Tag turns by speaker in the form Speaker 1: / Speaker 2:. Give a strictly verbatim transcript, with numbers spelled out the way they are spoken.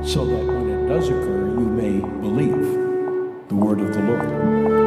Speaker 1: so that when it does occur, you may believe the word of the Lord.